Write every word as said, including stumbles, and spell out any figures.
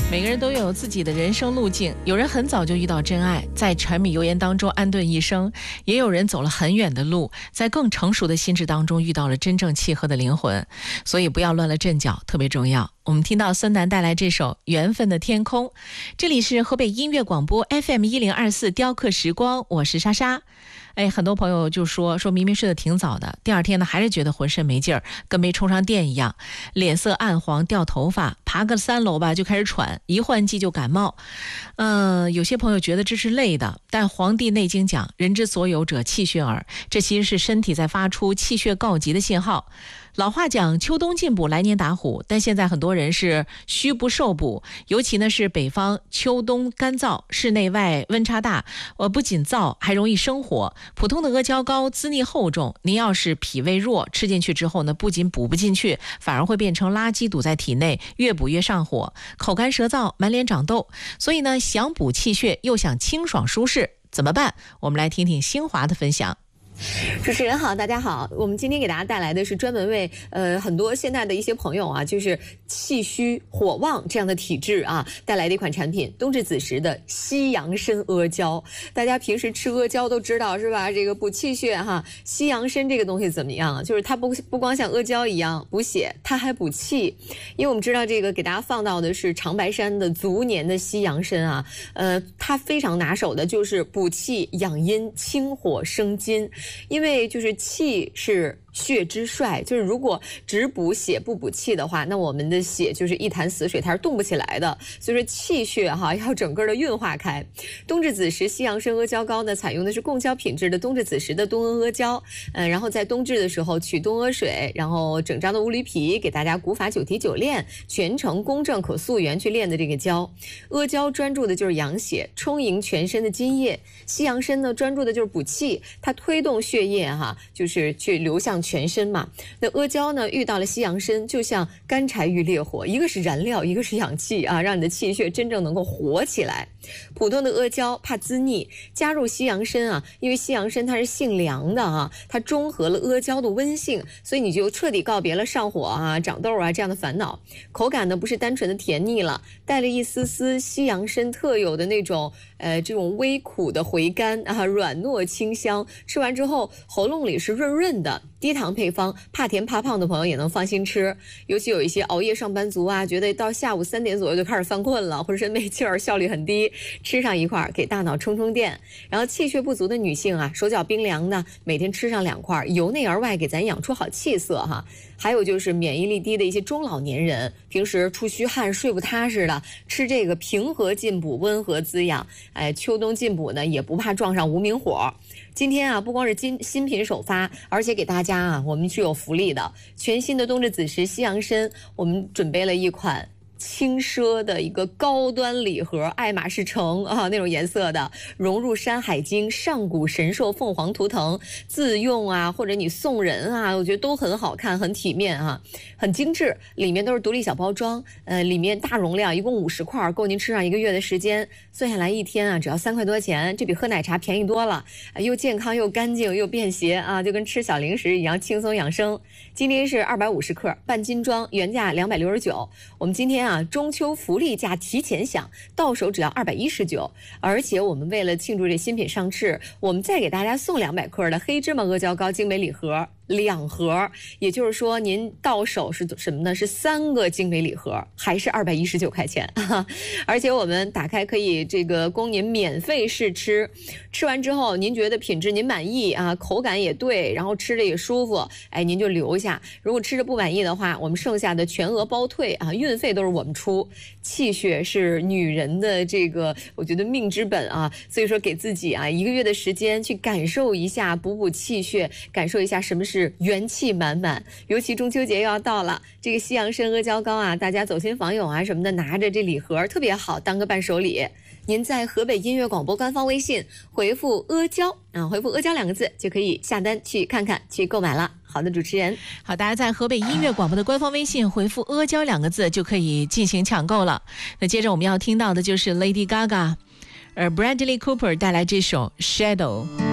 每个人都有自己的人生路径，有人很早就遇到真爱，在柴米油盐当中安顿一生，也有人走了很远的路，在更成熟的心智当中遇到了真正契合的灵魂。所以不要乱了阵脚，特别重要。我们听到孙楠带来这首《缘分的天空》，这里是河北音乐广播 F M 一零二四雕刻时光，我是莎莎。哎，很多朋友就说说明明睡得挺早的，第二天呢还是觉得浑身没劲儿，跟没充上电一样，脸色暗黄，掉头发，爬个三楼吧就开始喘，一换季就感冒。嗯、呃，有些朋友觉得这是累的，但《黄帝内经》讲，人之所有者气血耳，这其实是身体在发出气血告急的信号。老话讲秋冬进补来年打虎，但现在很多人是虚不受补，尤其呢是北方秋冬干燥，室内外温差大，呃不仅燥还容易生火。普通的阿胶糕滋腻厚重，您要是脾胃弱，吃进去之后呢，不仅补不进去，反而会变成垃圾堵在体内，越补越上火，口干舌燥，满脸长痘。所以呢，想补气血又想清爽舒适，怎么办？我们来听听新华的分享。 主持人好，大家好，我们今天给大家带来的是专门为呃很多现在的一些朋友啊，就是气虚火旺这样的体质啊，带来的一款产品，冬至子时的西洋参阿胶。大家平时吃阿胶都知道是吧？这个补气血哈，西洋参这个东西怎么样啊？就是它不不光像阿胶一样补血，它还补气。因为我们知道这个给大家放到的是长白山的足年的西洋参啊，呃，它非常拿手的就是补气养阴、清火生津。因为就是气是血之帅，就是如果只补血不补气的话，那我们的血就是一潭死水，它是动不起来的。所以说气血哈要整个的运化开。冬至子时西洋参阿胶糕呢，采用的是贡胶品质的冬至子时的冬阿阿胶，呃，然后在冬至的时候取冬阿水，然后整张的乌驴皮给大家古法九提九炼，全程公正可溯源去炼的这个胶。阿胶专注的就是养血，充盈全身的津液；西洋参呢专注的就是补气，它推动血液哈，就是去流向全身嘛。那阿胶呢遇到了西洋参，就像干柴遇烈火，一个是燃料，一个是氧气啊，让你的气血真正能够活起来。普通的阿胶怕滋腻，加入西洋参啊，因为西洋参它是性凉的啊，它中和了阿胶的温性，所以你就彻底告别了上火啊、长痘啊这样的烦恼。口感呢不是单纯的甜腻了，带了一丝丝西洋参特有的那种呃这种微苦的回甘啊，软糯清香，吃完之后喉咙里是润润的。低糖配方，怕甜怕胖的朋友也能放心吃。尤其有一些熬夜上班族啊，觉得到下午三点左右就开始犯困了，浑身没劲儿，效率很低，吃上一块给大脑充充电。然后气血不足的女性啊，手脚冰凉的，每天吃上两块，由内而外给咱养出好气色哈。还有就是免疫力低的一些中老年人，平时出虚汗睡不踏实的，吃这个平和进补，温和滋养。哎，秋冬进补呢，也不怕撞上无名火。今天啊，不光是新新品首发，而且给大家啊，我们是有福利的。全新的冬至子时西洋参，我们准备了一款轻奢的一个高端礼盒，爱马仕橙啊那种颜色的，融入山海经、上古神兽、凤凰图腾，自用啊或者你送人啊，我觉得都很好看，很体面啊，很精致。里面都是独立小包装，呃，里面大容量，一共五十块，够您吃上一个月的时间。算下来一天啊，只要三块多钱，这比喝奶茶便宜多了，呃、又健康又干净又便携啊，就跟吃小零食一样轻松养生。今天是二百五十克半斤装，原价两百六十九，我们今天啊。啊，中秋福利价提前享，到手只要二百一十九，而且我们为了庆祝这新品上市，我们再给大家送两百克的黑芝麻阿胶糕精美礼盒。两盒，也就是说您到手是什么呢？是三个精美礼盒，还是二百一十九块钱。而且我们打开可以这个供您免费试吃，吃完之后您觉得品质您满意啊，口感也对，然后吃着也舒服，哎，您就留下。如果吃着不满意的话，我们剩下的全额包退啊，运费都是我们出。气血是女人的这个我觉得命之本啊，所以说给自己啊一个月的时间去感受一下，补补气血，感受一下什么是元气满满。尤其中秋节又要到了，这个西洋参阿胶糕啊，大家走亲访友啊什么的，拿着这礼盒特别好当个伴手礼。您在河北音乐广播官方微信回复阿胶啊，回复阿胶两个字就可以下单去看看去购买了。好的，主持人， 好，大家在河北音乐广播的官方微信回复阿胶两个字就可以进行抢购了。那接着我们要听到的就是 Lady Gaga 而 Bradley Cooper 带来这首 Shadow。